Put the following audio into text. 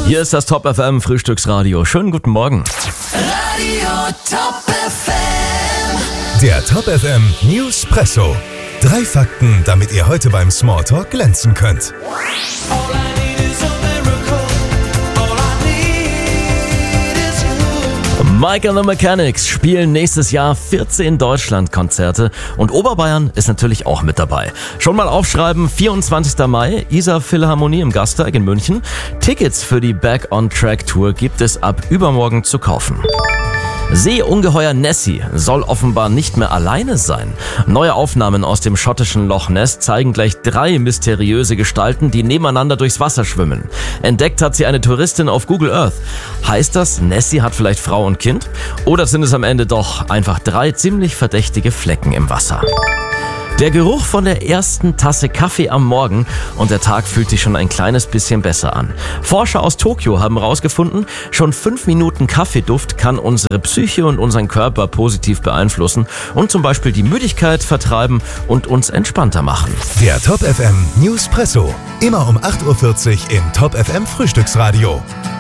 Hier ist das Top FM Frühstücksradio. Schönen guten Morgen. Radio Top FM. Der Top FM Newspresso. 3 Fakten, damit ihr heute beim Smalltalk glänzen könnt. Mike and the Mechanics spielen nächstes Jahr 14 Deutschlandkonzerte und Oberbayern ist natürlich auch mit dabei. Schon mal aufschreiben, 24. Mai, Isar Philharmonie im Gasteig in München. Tickets für die Back on Track Tour gibt es ab übermorgen zu kaufen. Seeungeheuer Nessie soll offenbar nicht mehr alleine sein. Neue Aufnahmen aus dem schottischen Loch Ness zeigen gleich 3 mysteriöse Gestalten, die nebeneinander durchs Wasser schwimmen. Entdeckt hat sie eine Touristin auf Google Earth. Heißt das, Nessie hat vielleicht Frau und Kind? Oder sind es am Ende doch einfach 3 ziemlich verdächtige Flecken im Wasser? Der Geruch von der ersten Tasse Kaffee am Morgen und der Tag fühlt sich schon ein kleines bisschen besser an. Forscher aus Tokio haben herausgefunden, schon 5 Minuten Kaffeeduft kann unsere Psyche und unseren Körper positiv beeinflussen und zum Beispiel die Müdigkeit vertreiben und uns entspannter machen. Der Top FM Newspresso. Immer um 8.40 Uhr im Top FM Frühstücksradio.